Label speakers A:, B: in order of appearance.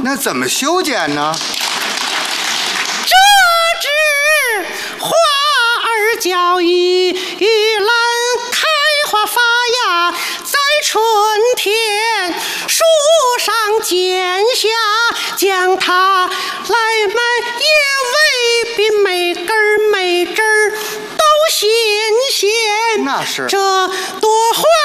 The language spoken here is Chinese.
A: 那怎么修剪呢？
B: 这枝花儿叫玉兰开花发芽，在春天树上剪下，将它来卖也未必每根儿每枝儿都新鲜。
A: 那是
B: 这朵花